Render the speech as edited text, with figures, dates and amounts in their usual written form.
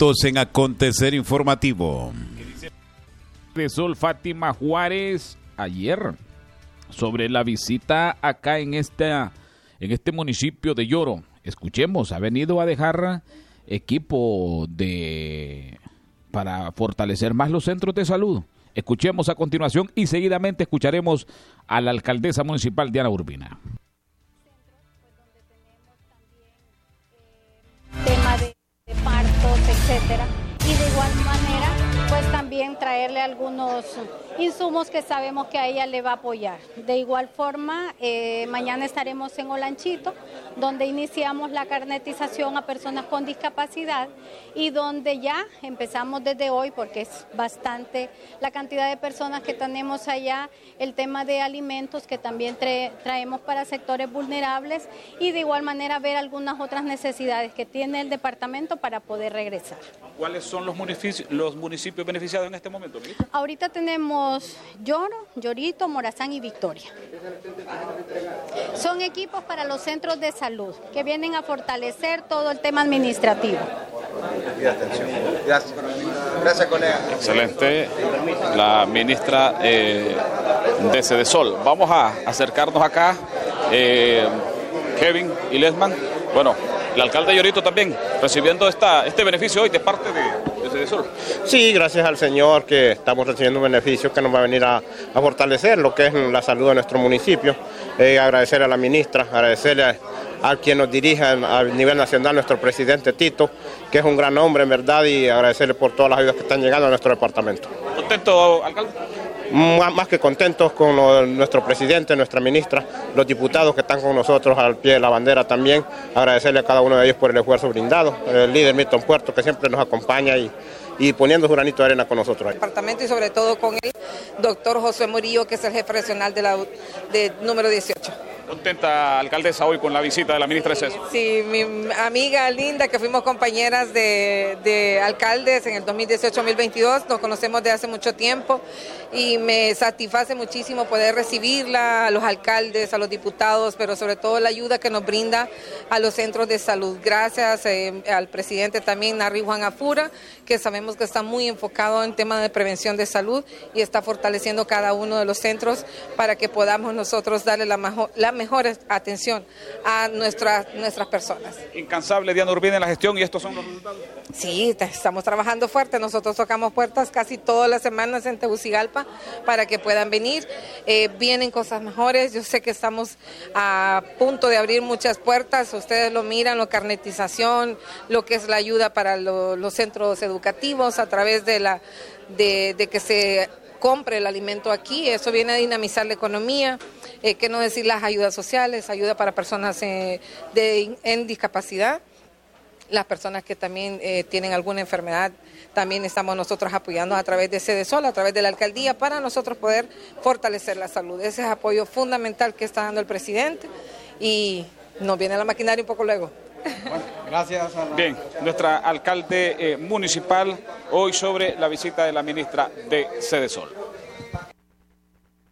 minutos en Acontecer Informativo. De Sol Fátima Juárez ayer sobre la visita acá en este municipio de Yoro. Escuchemos, ha venido a dejar equipo para fortalecer más los centros de salud. Escuchemos a continuación y seguidamente escucharemos a la alcaldesa municipal Diana Urbina. Tema de partos, etcétera, y de igual manera pues también traerle algunos insumos que sabemos que a ella le va a apoyar. De igual forma, mañana estaremos en Olanchito, donde iniciamos la carnetización a personas con discapacidad y donde ya empezamos desde hoy, porque es bastante la cantidad de personas que tenemos allá, el tema de alimentos que también traemos para sectores vulnerables y de igual manera ver algunas otras necesidades que tiene el departamento para poder regresar. ¿Cuáles son los municipios beneficiados en este momento, ministra? Ahorita tenemos Yoro, Yorito, Morazán y Victoria. Son equipos para los centros de salud que vienen a fortalecer todo el tema administrativo. Gracias. Gracias, colega. Excelente. La ministra de Cedesol. Vamos a acercarnos acá. Kevin y Lesman. Bueno, el alcalde de Yorito también recibiendo este beneficio hoy de parte de Cedesol. Sí, gracias al Señor que estamos recibiendo un beneficio que nos va a venir a fortalecer lo que es la salud de nuestro municipio. Agradecer a la ministra, agradecerle a quien nos dirige a nivel nacional, nuestro presidente Tito, que es un gran hombre en verdad, y agradecerle por todas las ayudas que están llegando a nuestro departamento. ¿Contento, alcalde? Más que contentos con nuestro presidente, nuestra ministra, los diputados que están con nosotros al pie de la bandera también. Agradecerle a cada uno de ellos por el esfuerzo brindado. El líder Milton Puerto, que siempre nos acompaña y poniendo su granito de arena con nosotros. El departamento y sobre todo con el doctor José Murillo, que es el jefe regional de número 18. ¿Contenta, alcaldesa, hoy con la visita de la ministra de Cedesol? Sí, mi amiga linda, que fuimos compañeras de alcaldes en el 2018-2022, nos conocemos de hace mucho tiempo y me satisface muchísimo poder recibirla, a los alcaldes, a los diputados, pero sobre todo la ayuda que nos brinda a los centros de salud. Gracias al presidente también, Narri Juan Afura, que sabemos que está muy enfocado en temas de prevención de salud y está fortaleciendo cada uno de los centros para que podamos nosotros darle la mejor atención a nuestras personas. Incansable Diana Urbina en la gestión, y estos son los resultados. Sí, estamos trabajando fuerte, nosotros tocamos puertas casi todas las semanas en Tegucigalpa para que puedan venir, vienen cosas mejores, yo sé que estamos a punto de abrir muchas puertas, ustedes lo miran, la carnetización, lo que es la ayuda para los centros educativos a través de que se compre el alimento aquí, eso viene a dinamizar la economía, que no decir las ayudas sociales, ayuda para personas en discapacidad, las personas que también tienen alguna enfermedad, también estamos nosotros apoyando a través de Cedesol, a través de la alcaldía, para nosotros poder fortalecer la salud. Ese es apoyo fundamental que está dando el presidente y nos viene la maquinaria un poco luego. Bueno, gracias. Bien, nuestra alcalde municipal hoy sobre la visita de la ministra de Cedesol.